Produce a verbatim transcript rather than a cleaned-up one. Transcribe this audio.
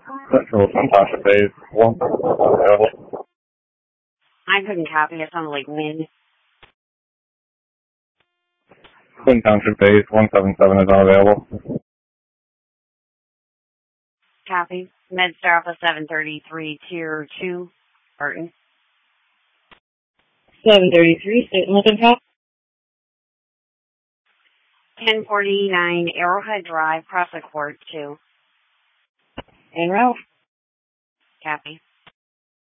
Central Suntasha Base, one available. I couldn't copy. It sounded like wind. Clinton Township Base, one seven seven is unavailable. Copy. MedStar Alpha seven thirty-three, Tier two, Burton. seven thirty-three, State Lincoln Top. ten forty-nine, Arrowhead Drive, Crossing Court two. En route. Copy.